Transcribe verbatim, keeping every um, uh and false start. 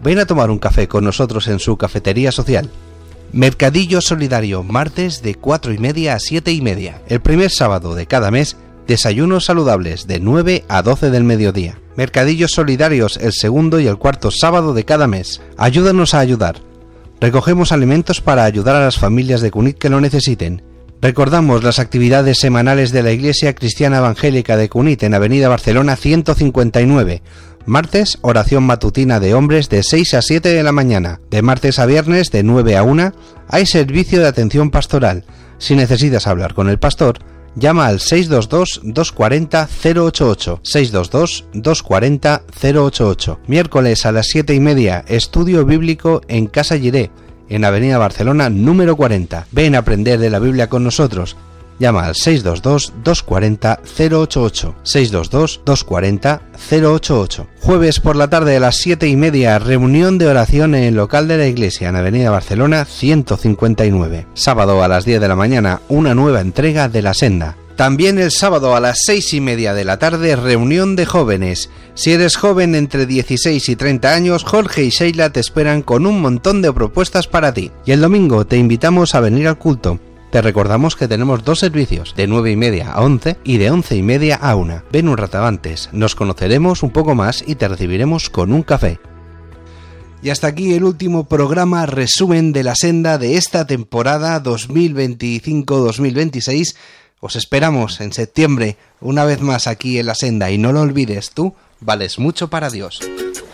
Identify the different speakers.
Speaker 1: ven a tomar un café con nosotros en su cafetería social. Mercadillo Solidario, martes de cuatro y media a siete y media. El primer sábado de cada mes, desayunos saludables de nueve a doce del mediodía. Mercadillos Solidarios el segundo y el cuarto sábado de cada mes. Ayúdanos a ayudar. Recogemos alimentos para ayudar a las familias de Cunit que lo necesiten. Recordamos las actividades semanales de la Iglesia Cristiana Evangélica de Cunit en Avenida Barcelona ciento cincuenta y nueve. Martes, oración matutina de hombres de seis a siete de la mañana. De martes a viernes de nueve a una hay servicio de atención pastoral. Si necesitas hablar con el pastor, llama al seis dos dos, dos cuatro cero, cero ocho ocho, seis dos dos, dos cuatro cero, cero ocho ocho. Miércoles a las siete y media, estudio bíblico en Casa Giré, en Avenida Barcelona número cuarenta. Ven a aprender de la Biblia con nosotros. Llama al seis dos dos, dos cuatro cero, cero ocho ocho, seis dos dos, dos cuatro cero, cero ocho ocho. Jueves por la tarde a las siete y media, reunión de oración en el local de la iglesia en Avenida Barcelona ciento cincuenta y nueve. Sábado a las diez de la mañana, una nueva entrega de La Senda. También el sábado a las seis y media de la tarde, reunión de jóvenes. Si eres joven entre dieciséis y treinta años, Jorge y Sheila te esperan con un montón de propuestas para ti. Y el domingo te invitamos a venir al culto. Te recordamos que tenemos dos servicios, de nueve y media a once y de once y media a una. Ven un rato antes, nos conoceremos un poco más y te recibiremos con un café. Y hasta aquí el último programa resumen de La Senda de esta temporada dos mil veinticinco dos mil veintiséis. Os esperamos en septiembre, una vez más aquí en La Senda, y no lo olvides, tú vales mucho para Dios.